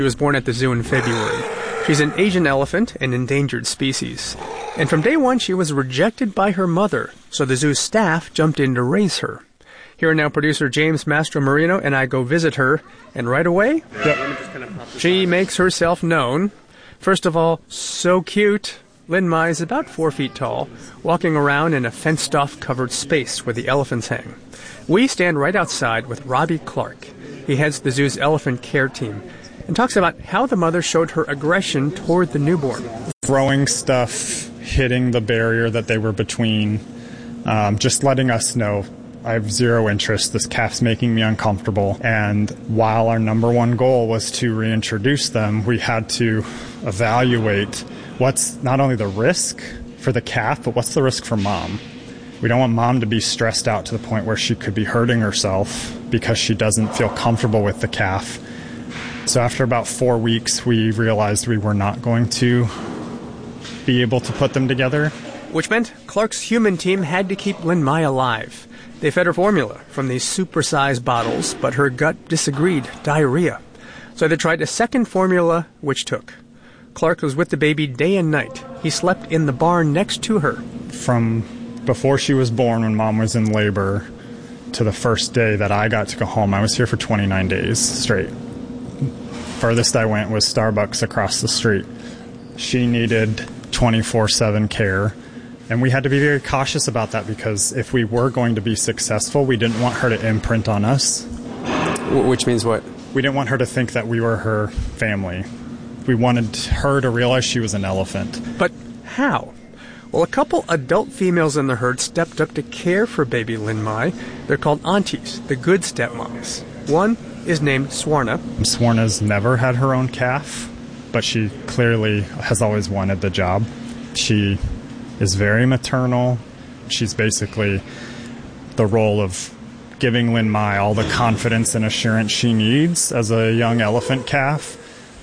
She was born at the zoo in February. She's an Asian elephant, an endangered species. And from day one, she was rejected by her mother, so the zoo staff jumped in to raise her. Here now, producer James Mastromarino and I go visit her, and right away, she makes herself known. First of all, so cute. Lin Mai is about 4 feet tall, walking around in a fenced-off covered space where the elephants hang. We stand right outside with Robbie Clark. He heads the zoo's elephant care team and talks about how the mother showed her aggression toward the newborn. Throwing stuff, hitting the barrier that they were between, just letting us know, I have zero interest, this calf's making me uncomfortable. And while our number one goal was to reintroduce them, we had to evaluate what's not only the risk for the calf, but what's the risk for mom. We don't want mom to be stressed out to the point where she could be hurting herself because she doesn't feel comfortable with the calf. So after about 4 weeks, we realized we were not going to be able to put them together. Which meant Clark's human team had to keep Lin Mai alive. They fed her formula from these supersized bottles, but her gut disagreed, diarrhea. So they tried a second formula, which took. Clark was with the baby day and night. He slept in the barn next to her. From before she was born, when mom was in labor, to the first day that I got to go home, I was here for 29 days straight. Furthest I went was Starbucks across the street. She needed 24/7 care. And we had to be very cautious about that because if we were going to be successful, we didn't want her to imprint on us. Which means what? We didn't want her to think that we were her family. We wanted her to realize she was an elephant. But how? Well, a couple adult females in the herd stepped up to care for baby Lin Mai. They're called aunties, the good stepmoms. One is named Swarna. Swarna's never had her own calf, but she clearly has always wanted the job. She is very maternal. She's basically the role of giving Lin Mai all the confidence and assurance she needs as a young elephant calf.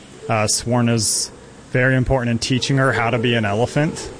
Swarna's very important in teaching her how to be an elephant.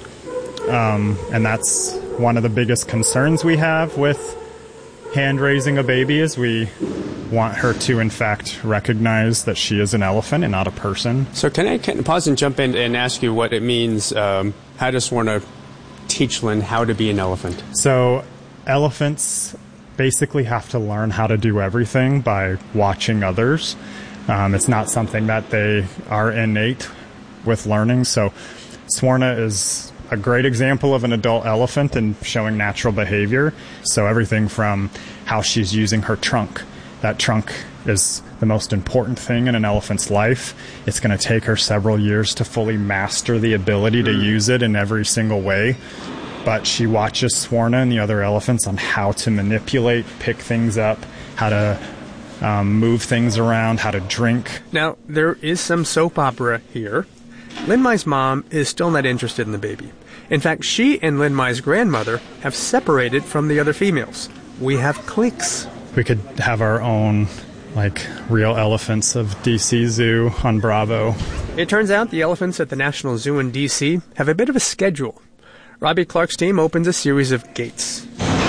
And that's one of the biggest concerns we have with hand-raising a baby is we want her to, in fact, recognize that she is an elephant and not a person. So can I pause and jump in and ask you what it means? How does Swarna teach Lin how to be an elephant? So elephants basically have to learn how to do everything by watching others. It's not something that they are innate with learning. So Swarna is a great example of an adult elephant in showing natural behavior. So everything from how she's using her trunk. That trunk is the most important thing in an elephant's life. It's going to take her several years to fully master the ability to use it in every single way. But she watches Swarna and the other elephants on how to manipulate, pick things up, how to move things around, how to drink. Now, there is some soap opera here. Lin Mai's mom is still not interested in the baby. In fact, she and Lin Mai's grandmother have separated from the other females. We have cliques. We could have our own, real elephants of DC Zoo on Bravo. It turns out the elephants at the National Zoo in DC have a bit of a schedule. Robbie Clark's team opens a series of gates.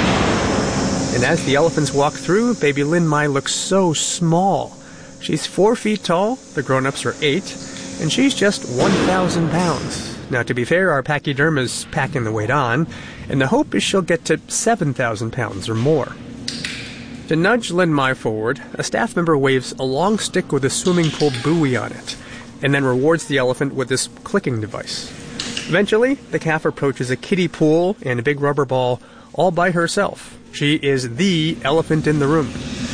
And as the elephants walk through, baby Lin Mai looks so small. She's 4 feet tall, the grown-ups are 8, and she's just 1,000 pounds. Now, to be fair, our pachyderm is packing the weight on, and the hope is she'll get to 7,000 pounds or more. To nudge Lin Mai forward, a staff member waves a long stick with a swimming pool buoy on it, and then rewards the elephant with this clicking device. Eventually, the calf approaches a kiddie pool and a big rubber ball all by herself. She is the elephant in the room.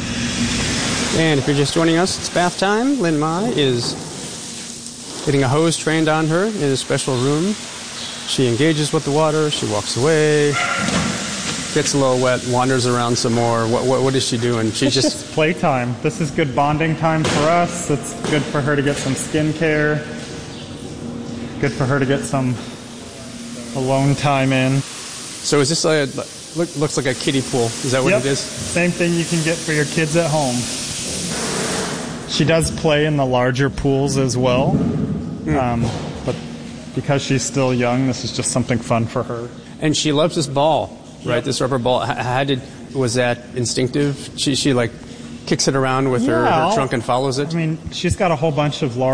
And if you're just joining us, it's bath time. Lin Mai is getting a hose trained on her in a special room. She engages with the water. She walks away, gets a little wet, wanders around some more. What is she doing? She's just playtime. This is good bonding time for us. It's good for her to get some skincare. Good for her to get some alone time in. So is this looks like a kiddie pool? Is that what it is? Same thing you can get for your kids at home. She does play in the larger pools as well, but because she's still young, this is just something fun for her. And she loves this ball, right? This rubber ball. Was that instinctive? She kicks it around with her trunk and follows it? I mean, she's got a whole bunch of large